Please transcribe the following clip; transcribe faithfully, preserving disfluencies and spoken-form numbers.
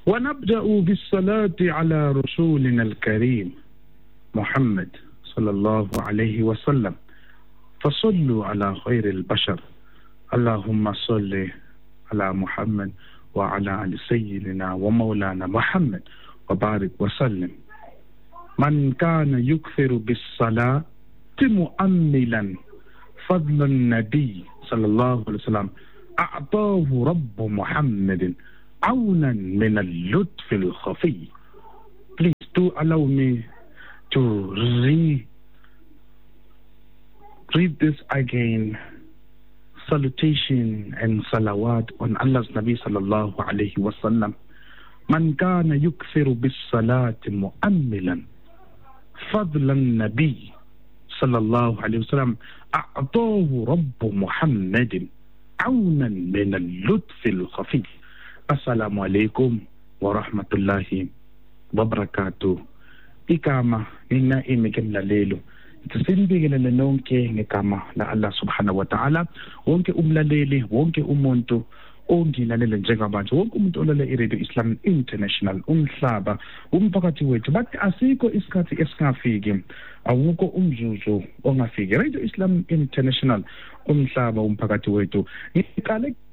ونبدأ بالصلاة على رسولنا الكريم محمد صلى الله عليه وسلم فصلوا على خير البشر اللهم صل على محمد وعلى آل سيدنا ومولانا محمد وبارك وسلم. من كان يكثر بالصلاة مؤملا فضل النبي صلى الله عليه وسلم أعطاه رب محمد عونا من اللطف الخفي. Please do allow me to read, read this again. Salutation and salawat on Allah's Nabi sallallahu alayhi wa sallam. Man kana yukthiru bis salati mu'ammilan fadlan nabi sallallahu alayhi wa sallam a'tahu rabbu Muhammadin awnan min al-lutf al-khafi. Assalamu alaykum wa rahmatullahi wa barakatuh. Ikama nina imikem lalelo Tusindikele nonke ngegama la Allah subhanahu wa ta'ala. Wonke umlaleli, wonke umuntu ongilalele njengabanje, wonke umuntu olale iRadio Islam International umhlaba umphakathi wethu. Bathi asikho isikhathi esingafiki, awukho umzuzu ongafiki. Radio Islam International umhlaba umphakathi wethu. Ngiqale